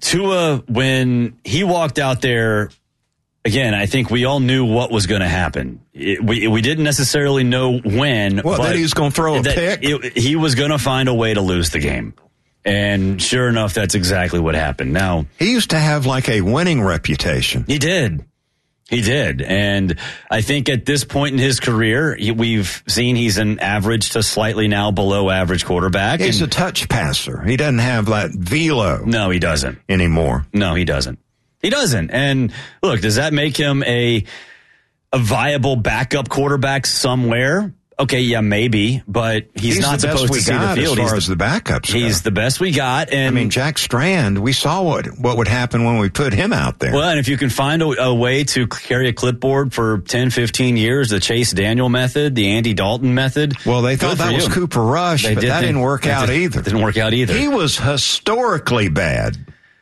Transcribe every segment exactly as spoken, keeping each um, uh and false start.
Tua, when he walked out there, again, I think we all knew what was going to happen. It, we we didn't necessarily know when. Well, that he was going to throw a pick? It, he was going to find a way to lose the game. And sure enough, that's exactly what happened. Now, he used to have like a winning reputation. He did. He did. And I think at this point in his career, we've seen he's an average to slightly now below average quarterback. He's and, a touch passer. He doesn't have that velo. No, he doesn't. Anymore. No, he doesn't. He doesn't. And look, does that make him a a viable backup quarterback somewhere? Okay, yeah, maybe, but he's, he's not supposed to see the field. As far he's as the, the backups go. He's the best we got. And I mean, Jack Strand, we saw what what would happen when we put him out there. Well, and if you can find a, a way to carry a clipboard for ten, fifteen years, the Chase Daniel method, the Andy Dalton method. Well, they thought that was Cooper Rush, they but did that think, didn't work out did, either. Didn't work out either. He was historically bad.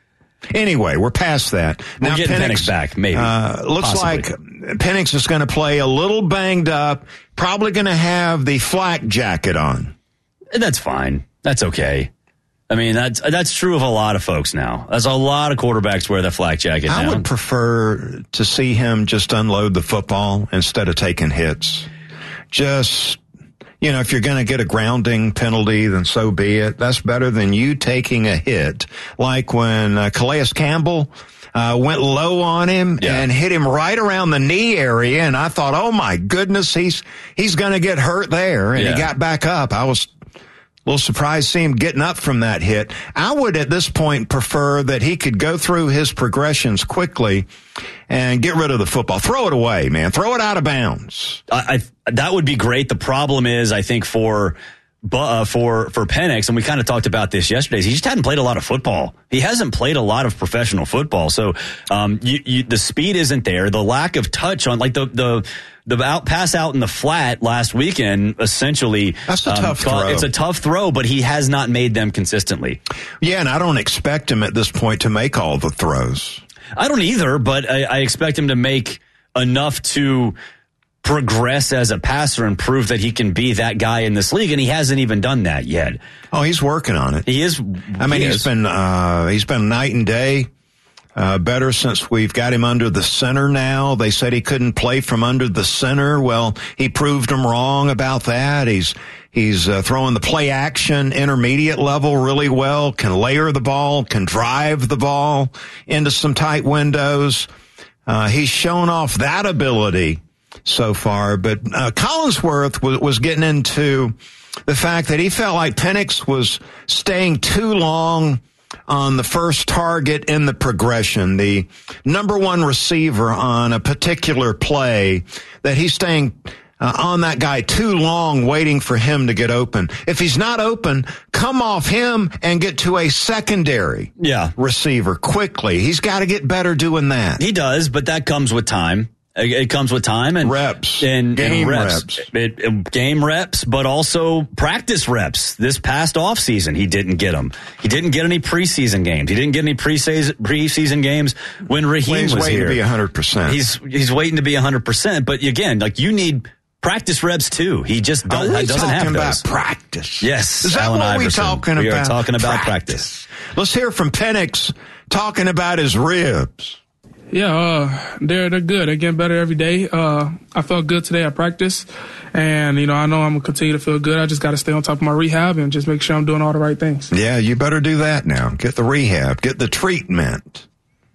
Anyway, we're past that. We're now, getting Penix, Penix back, maybe. Uh, looks Possibly. like Penix is going to play a little banged up, probably going to have the flak jacket on. That's fine. That's okay. I mean, that's that's true of a lot of folks now. There's a lot of quarterbacks wear the flak jacket now. I would prefer to see him just unload the football instead of taking hits. Just... You know, if you're going to get a grounding penalty, then so be it. That's better than you taking a hit. Like when uh, Calais Campbell uh, went low on him yeah. and hit him right around the knee area. And I thought, oh, my goodness, he's he's going to get hurt there. And yeah. he got back up. I was a little surprised to see him getting up from that hit. I would at this point prefer that he could go through his progressions quickly and get rid of the football. Throw it away, man. Throw it out of bounds. I, I, that would be great. The problem is, I think, for uh, for for Penix, and we kind of talked about this yesterday, he just hadn't played a lot of football. He hasn't played a lot of professional football. So um, you, you, the speed isn't there. The lack of touch on, like the the the out pass out in the flat last weekend, essentially. That's a um, tough throw. It's a tough throw, but he has not made them consistently. Yeah, and I don't expect him at this point to make all the throws. I don't either, but I, I expect him to make enough to progress as a passer and prove that he can be that guy in this league, and he hasn't even done that yet. Oh, he's working on it. He is. I mean, he he's is. been uh, he's been night and day uh, better since we've got him under the center now. They said he couldn't play from under the center. Well, he proved them wrong about that. He's He's uh, throwing the play action intermediate level really well, can layer the ball, can drive the ball into some tight windows. Uh, he's shown off that ability so far. But uh, Collinsworth was, was getting into the fact that he felt like Penix was staying too long on the first target in the progression, the number one receiver on a particular play, that he's staying Uh, on that guy too long, waiting for him to get open. If he's not open, come off him and get to a secondary yeah. receiver quickly. He's got to get better doing that. He does, but that comes with time. It comes with time and reps, and game and reps, reps. It, it, game reps, but also practice reps. This past off season, he didn't get them. He didn't get any preseason games. He didn't get any preseason preseason games when Raheem well, he's was waiting here. to be a hundred percent. He's he's waiting to be a hundred percent. But again, like you need practice reps too. He just does, are we doesn't have talking those. about practice? Yes, is that Allen what Iverson. we're talking we about? We are talking about practice. practice. Let's hear from Penix talking about his ribs. Yeah, uh, they're they're good. They're getting better every day. Uh, I felt good today at practice, and you know I know I'm gonna continue to feel good. I just got to stay on top of my rehab and just make sure I'm doing all the right things. Yeah, you better do that now. Get the rehab, get the treatment.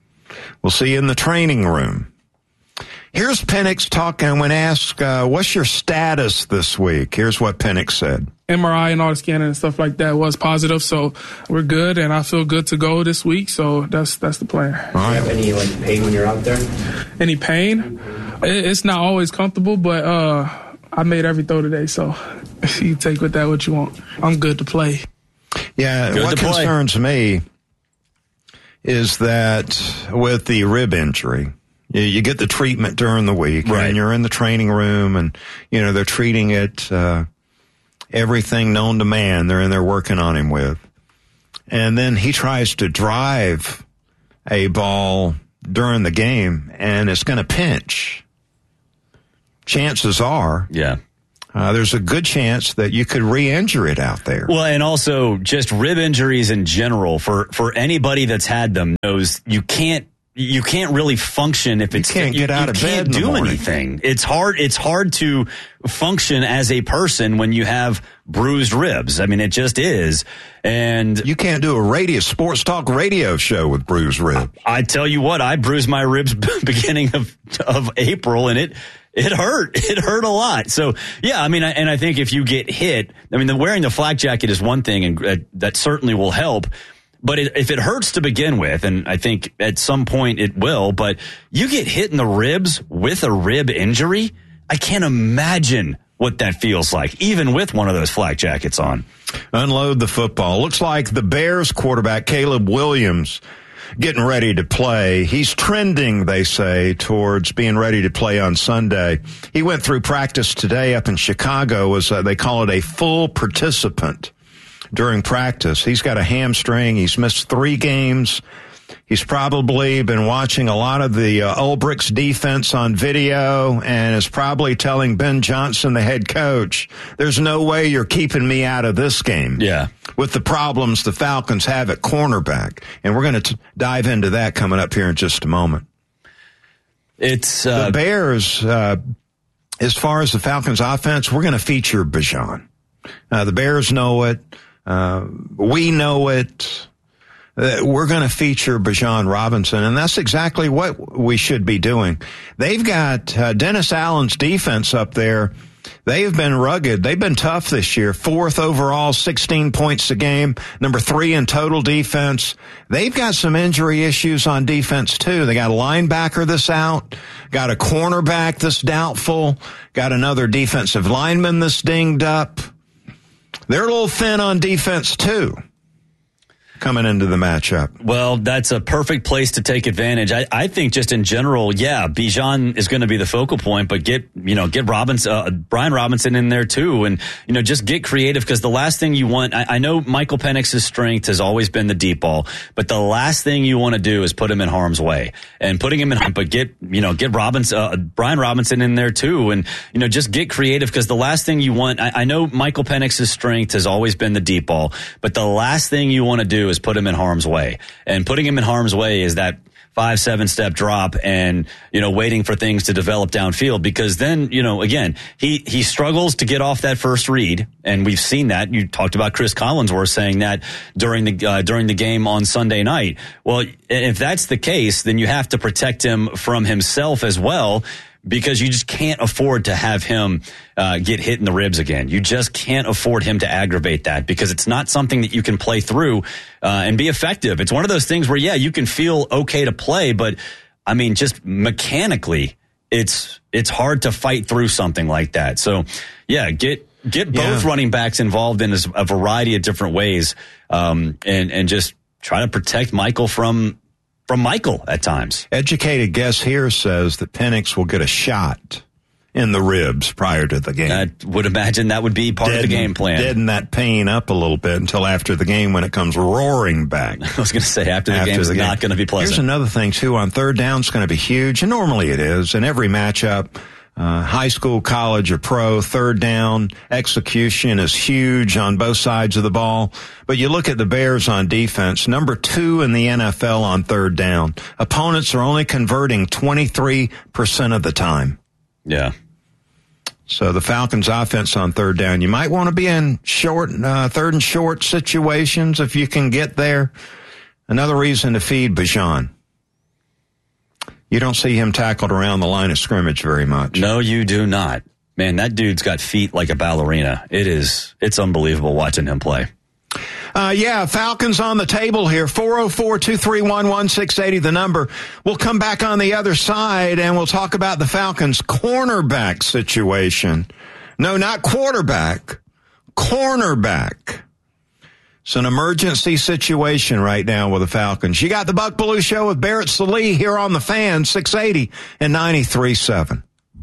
We'll see you in the training room. Here's Penix talking when asked, uh, what's your status this week? Here's what Penix said. M R I and all the scanning and stuff like that was positive, so we're good, and I feel good to go this week, so that's that's the plan. All right. Do you have any like pain when you're out there? Any pain? It, it's not always comfortable, but uh, I made every throw today, so you take with that what you want. I'm good to play. Yeah, good what to concerns play. me is that with the rib injury, you, you get the treatment during the week, right. and you're in the training room, and you know they're treating it. Uh, everything known to man, they're in there working on him with. And then he tries to drive a ball during the game, and it's going to pinch. Chances are yeah. uh, there's a good chance that you could re-injure it out there. Well, and also just rib injuries in general, for, for anybody that's had them knows you can't you can't really function if it's you can't get you, out you of can't bed in the do morning. anything. It's hard. It's hard to function as a person when you have bruised ribs. I mean, it just is. And you can't do a radio sports talk radio show with bruised ribs. I tell you what, I bruised my ribs beginning of of April, and it. It hurt. It hurt a lot. So, yeah, I mean, and I think if you get hit, I mean, the wearing the flak jacket is one thing, and uh, that certainly will help. But it, if it hurts to begin with, and I think at some point it will, but you get hit in the ribs with a rib injury, I can't imagine what that feels like, even with one of those flak jackets on. Unload the football. Looks like the Bears quarterback, Caleb Williams, getting ready to play. He's trending, they say, towards being ready to play on Sunday. He went through practice today up in Chicago as uh, they call it a full participant during practice. He's got a hamstring. He's missed three games. He's probably been watching a lot of the uh, Ulbricht's defense on video and is probably telling Ben Johnson, the head coach, there's no way you're keeping me out of this game. Yeah. With the problems the Falcons have at cornerback. And we're going to dive into that coming up here in just a moment. It's uh, the Bears, uh, as far as the Falcons offense, we're going to feature Bijan. Uh, the Bears know it. Uh, we know it. Uh, we're going to feature Bijan Robinson, and that's exactly what we should be doing. They've got uh, Dennis Allen's defense up there. They've been rugged. They've been tough this year. Fourth overall, sixteen points a game, number three in total defense. They've got some injury issues on defense, too. They got a linebacker that's out, got a cornerback that's doubtful, got another defensive lineman that's dinged up. They're a little thin on defense, too, coming into the matchup. Well, that's a perfect place to take advantage. I, I think just in general, yeah, Bijan is going to be the focal point, but get, you know, get Robinson, uh, Brian Robinson in there too. And, you know, just get creative, because the last thing you want, I, I know Michael Penix's strength has always been the deep ball, but the last thing you want to do is put him in harm's way. And putting him in, but get, you know, get Robinson, uh, Brian Robinson in there too. And, you know, just get creative, because the last thing you want, I, I know Michael Penix's strength has always been the deep ball, but the last thing you want to do is put him in harm's way. And putting him in harm's way is that five, seven step drop and, you know, waiting for things to develop downfield, because then, you know, again, he, he struggles to get off that first read. And we've seen that. You talked about Chris Collinsworth saying that during the, uh, during the game on Sunday night. Well, if that's the case, then you have to protect him from himself as well, because you just can't afford to have him uh, get hit in the ribs again. You just can't afford him to aggravate that, because it's not something that you can play through uh, and be effective. It's one of those things where, yeah, you can feel okay to play, but, I mean, just mechanically, it's it's hard to fight through something like that. So, yeah, get get both yeah. running backs involved in a variety of different ways, um, and, and just try to protect Michael from... From Michael at times. Educated guess here says that Penix will get a shot in the ribs prior to the game. I would imagine that would be part deaden, of the game plan. Deaden that pain up a little bit until after the game, when it comes roaring back. I was going to say, after the game is not going to be pleasant. Here's another thing, too. On third down, it's going to be huge, and normally it is in every matchup. Uh, high school, college, or pro, third down execution is huge on both sides of the ball. But you look at the Bears on defense, number two in the N F L on third down. Opponents are only converting twenty-three percent of the time. Yeah. So the Falcons offense on third down, you might want to be in short, uh, third and short situations if you can get there. Another reason to feed Bijan. You don't see him tackled around the line of scrimmage very much. No, you do not. Man, that dude's got feet like a ballerina. It is, it's unbelievable watching him play. Uh, yeah, Falcons on the table here. four oh four, two three one, one six eight zero, the number. We'll come back on the other side and we'll talk about the Falcons' cornerback situation. No, not quarterback. Cornerback. It's an emergency situation right now with the Falcons. You got the Buck Belue Show with Barrett Sallee here on the Fan, six eighty and ninety-three point seven.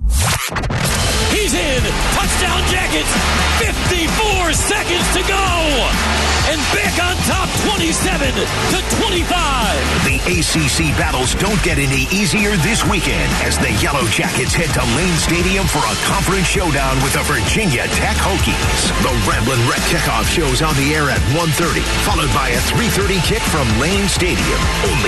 He's in. Touchdown Jackets. fifty-four seconds to go. And back on top twenty-seven to twenty-five. The A C C battles don't get any easier this weekend as the Yellow Jackets head to Lane Stadium for a conference showdown with the Virginia Tech Hokies. The Ramblin' Wreck kickoff show's on the air at one thirty, followed by a three thirty kick from Lane Stadium. Only